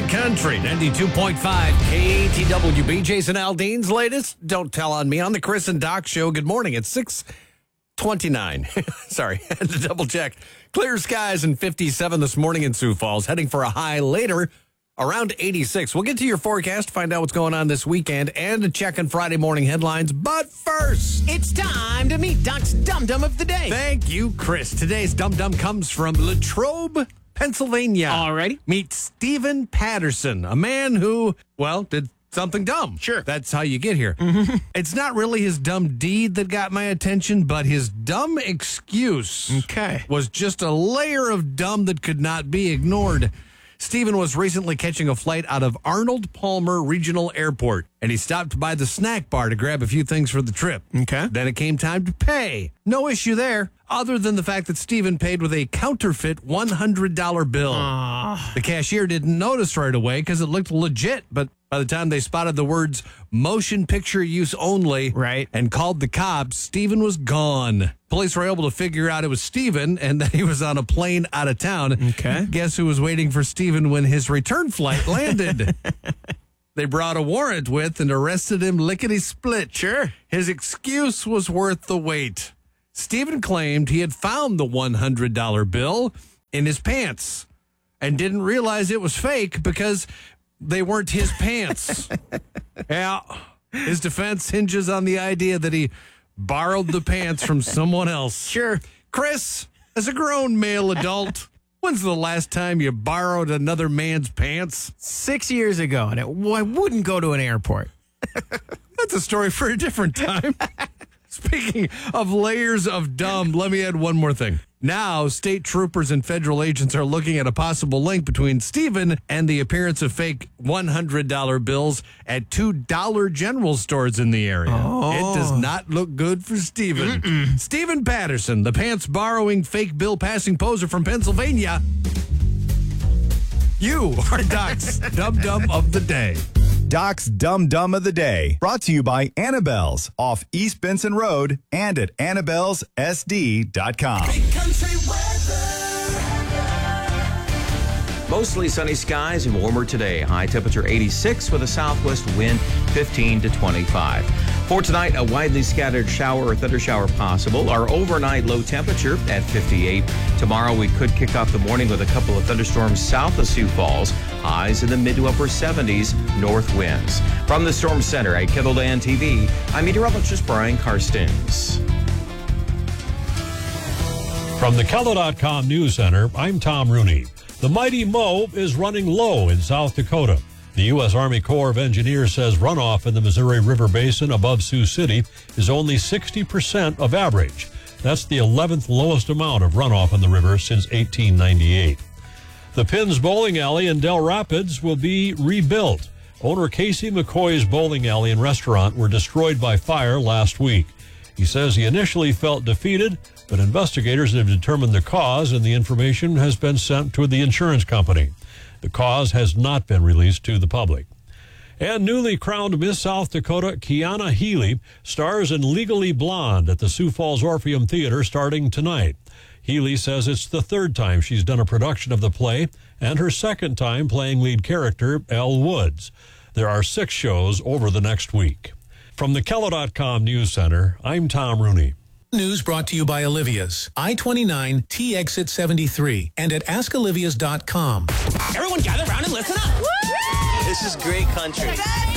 Country, 92.5 KTWB. Jason Aldean's latest. Don't tell on me on the Chris and Doc Show. Good morning. It's 6:29. Sorry, had to double check. Clear skies and 57 this morning in Sioux Falls. Heading for a high later, around 86. We'll get to your forecast, find out what's going on this weekend, and check in Friday morning headlines. But first, it's time to meet Doc's Dum Dum of the Day. Thank you, Chris. Today's Dum Dum comes from Latrobe, Pennsylvania. Alrighty. Meet Stephen Patterson, a man who, well, did something dumb. Sure. That's how you get here. It's not really his dumb deed that got my attention, but his dumb excuse was just a layer of dumb that could not be ignored. Stephen was recently catching a flight out of Arnold Palmer Regional Airport, and he stopped by the snack bar to grab a few things for the trip. Okay. Then it came time to pay. No issue there, other than the fact that Stephen paid with a counterfeit $100 bill. The cashier didn't notice right away because it looked legit, but by the time they spotted the words motion picture use only and called the cops, Stephen was gone. Police were able to figure out it was Stephen and that he was on a plane out of town. Okay. Guess who was waiting for Stephen when his return flight landed? They brought a warrant with and arrested him lickety-split. Sure. His excuse was worth the wait. Stephen claimed he had found the $100 bill in his pants and didn't realize it was fake because they weren't his pants. Yeah, his defense hinges on the idea that he borrowed the pants from someone else. Sure. Chris, as a grown male adult, when's the last time you borrowed another man's pants? 6 years ago, and I wouldn't go to an airport. That's a story for a different time. Speaking of layers of dumb, let me add one more thing. Now, state troopers and federal agents are looking at a possible link between Stephen and the appearance of fake $100 bills at two Dollar General stores in the area. It does not look good for Stephen. Stephen Patterson, the pants-borrowing, fake bill-passing poser from Pennsylvania. You are Doc's Dum Dum of the Day. Doc's Dum Dum of the Day, brought to you by Annabelle's off East Benson Road and at Annabelle'sSD.com. Big country weather. Mostly sunny skies and warmer today. High temperature 86 with a southwest wind 15 to 25. For tonight, a widely scattered shower or thunder shower possible. Our overnight low temperature at 58. Tomorrow, we could kick off the morning with a couple of thunderstorms south of Sioux Falls. Highs in the mid to upper 70s, north winds. From the Storm Center at KETHLELAND TV, I'm meteorologist Brian Karstens. From the KELO.com News Center, I'm Tom Rooney. The Mighty Mo is running low in South Dakota. The U.S. Army Corps of Engineers says runoff in the Missouri River Basin above Sioux City is only 60% of average. That's the 11th lowest amount of runoff in the river since 1898. The Pins Bowling Alley in Del Rapids will be rebuilt. Owner Casey McCoy's bowling alley and restaurant were destroyed by fire last week. He says he initially felt defeated, but investigators have determined the cause and the information has been sent to the insurance company. The cause has not been released to the public. And newly crowned Miss South Dakota, Kiana Healy, stars in Legally Blonde at the Sioux Falls Orpheum Theater starting tonight. Healy says it's the third time she's done a production of the play and her second time playing lead character Elle Woods. There are 6 shows over the next week. From the KELO.com News Center, I'm Tom Rooney. News brought to you by Olivia's, I-29, T-Exit 73, and at AskOlivias.com. Everyone gather around and listen up. This is great country.